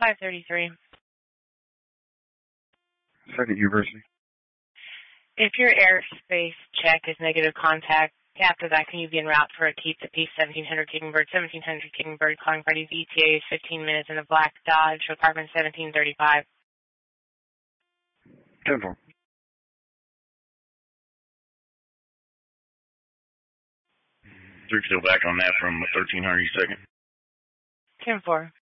533. Second University. If your airspace check is negative contact, after that, can you be en route for a Keep the Peace 1700 Kickingbird, 1700 Kickingbird, calling parties ETA is 15 minutes in a black Dodge, apartment 1735. 10-4. Still back on that from 1300 second. 10-4.